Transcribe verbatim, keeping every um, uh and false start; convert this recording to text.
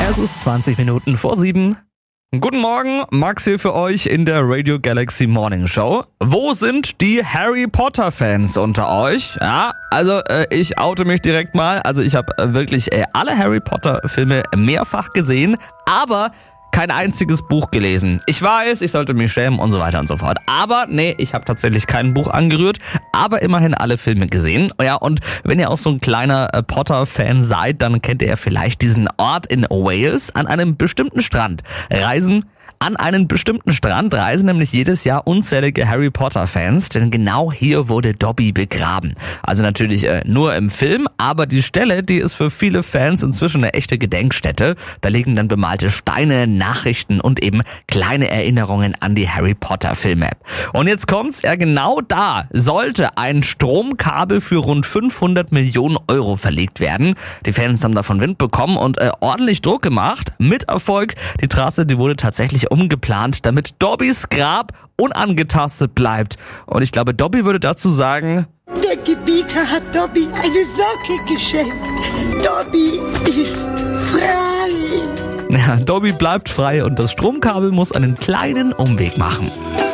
Es ist zwanzig Minuten vor sieben. Guten Morgen, Max hier für euch in der Radio Galaxy Morning Show. Wo sind die Harry Potter Fans unter euch? Ja, also äh, ich oute mich direkt mal. Also ich habe äh, wirklich äh, alle Harry Potter Filme mehrfach gesehen, aber kein einziges Buch gelesen. Ich weiß, ich sollte mich schämen und so weiter und so fort. Aber nee, ich habe tatsächlich kein Buch angerührt, aber immerhin alle Filme gesehen. Ja, und wenn ihr auch so ein kleiner äh, Potter-Fan seid, dann kennt ihr ja vielleicht diesen Ort in Wales an einem bestimmten Strand. Reisen An einen bestimmten Strand reisen nämlich jedes Jahr unzählige Harry Potter-Fans, denn genau hier wurde Dobby begraben. Also natürlich äh, nur im Film, aber die Stelle, die ist für viele Fans inzwischen eine echte Gedenkstätte. Da liegen dann bemalte Steine, Nachrichten und eben kleine Erinnerungen an die Harry Potter-Filme. Und jetzt kommt's, ja genau da sollte ein Stromkabel für rund fünfhundert Millionen Euro verlegt werden. Die Fans haben davon Wind bekommen und äh, ordentlich Druck gemacht. Mit Erfolg. Die Trasse, die wurde tatsächlich umgeplant, damit Dobbys Grab unangetastet bleibt. Und ich glaube, Dobby würde dazu sagen: Der Gebieter hat Dobby eine Socke geschenkt. Dobby ist frei. Ja, Dobby bleibt frei und das Stromkabel muss einen kleinen Umweg machen.